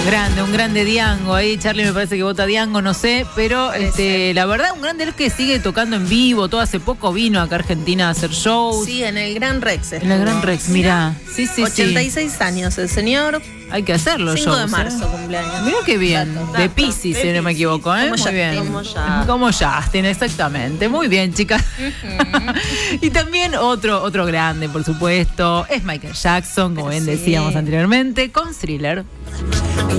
Grande, un grande Diango ahí. Charlie me parece que vota Diango, no sé, pero la verdad, un grande es que sigue tocando en vivo. Todo hace poco vino acá a Argentina a hacer shows. Sí, en el Gran Rex. En el Gran Rex, mirá. Sí, 86 años el señor. Hay que hacerlo, 5 de marzo cumpleaños. Mirá qué bien. De Piscis, si no me equivoco, ¿eh? Muy bien. Como Justin, exactamente. Muy bien, chicas. Y también otro grande, por supuesto, es Michael Jackson, como bien decíamos anteriormente, con Thriller.